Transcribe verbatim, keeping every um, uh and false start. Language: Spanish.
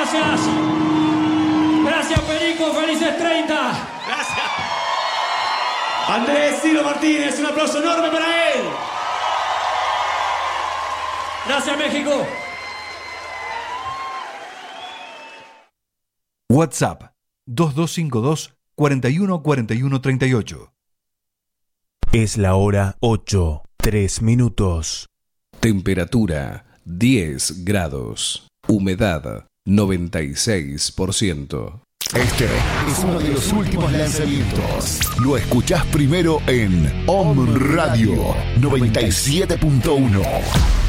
gracias. Gracias, Perico. Felices treinta. Gracias. Andrés Ciro Martínez, un aplauso enorme para él. Gracias, México. WhatsApp dos dos cinco dos, cuatro uno cuatro uno tres ocho. Es la hora ocho, tres minutos. Temperatura diez grados. Humedad noventa y seis por ciento. Este es uno de los últimos lanzamientos. Lo escuchás primero en Om Radio noventa y siete punto uno.